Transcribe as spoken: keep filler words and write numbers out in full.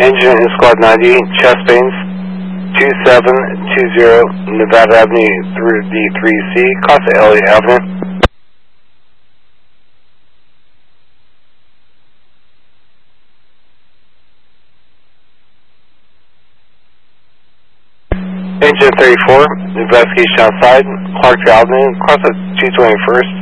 Engine in Squad ninety, chest pains, two seven two zero, Nevada Avenue through the three C, Costa Elliott Avenue. Engine thirty-four, investigation outside, Clark Avenue, cross at two twenty-first.